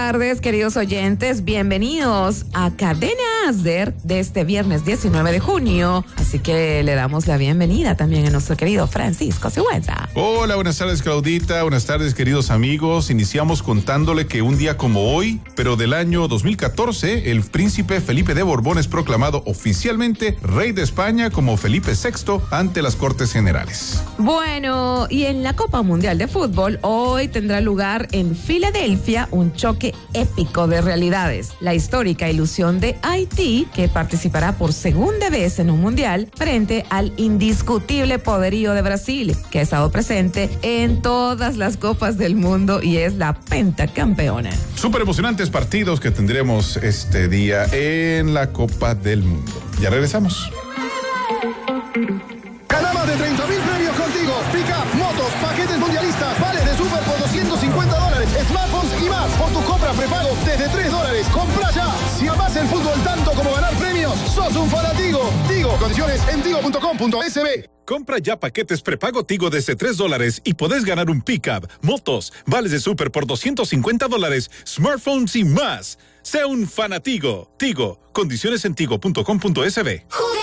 tardes, queridos oyentes. Bienvenidos a Cadena Asder de este viernes 19 de junio. Así que le damos la bienvenida también a nuestro querido Francisco Sigüenza. Hola, buenas tardes, Claudita. Buenas tardes, queridos amigos. Iniciamos contándole que un día como hoy, pero del año 2014, el príncipe Felipe de Borbón es proclamado oficialmente rey de España como Felipe VI ante las Cortes Generales. Bueno, y en la Copa Mundial de Fútbol, hoy tendrá lugar en Filadelfia un choque épico de realidades. La histórica ilusión de Haití, que participará por segunda vez en un mundial, frente al indiscutible poderío de Brasil, que ha estado presente en todas las copas del mundo y es la pentacampeona. Súper emocionantes partidos que tendremos este día en la Copa del Mundo. Ya regresamos. Gana más de 30,000 premios contigo. Pick-up, motos, paquetes mundialistas, vales de Super por $250, smartphones y más. Por tu compra prepago desde $3. Compra ya. Si amás el fútbol tanto como ganar premios, sos un fanatigo. Tigo, condiciones en tigo.com.sb. Compra ya paquetes prepago Tigo desde $3 y podés ganar un pick-up, motos, vales de Super por $250, smartphones y más. Sea un fanatigo. Tigo, condiciones en tigo.com.sb.